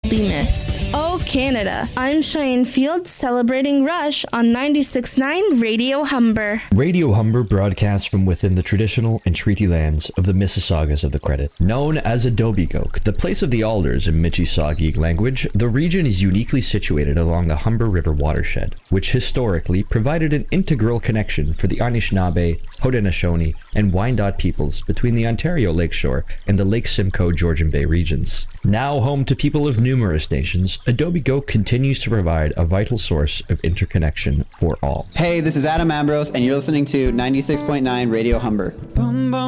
be missed. Oh, Canada. I'm Cheyenne Fields celebrating Rush on 96.9 Radio Humber. Radio Humber broadcasts from within the traditional and treaty lands of the Mississaugas of the Credit. Known as Etobicoke, the place of the alders in Michisauga language, the region is uniquely situated along the Humber River watershed, which historically provided an integral connection for the Anishinaabe, Haudenosaunee, and Wyandot peoples between the Ontario Lakeshore and the Lake Simcoe Georgian Bay regions. Now home to people of numerous nations, Etobicoke continues to provide a vital source of interconnection for all. Hey, this is Adam Ambrose, and you're listening to 96.9 Radio Humber.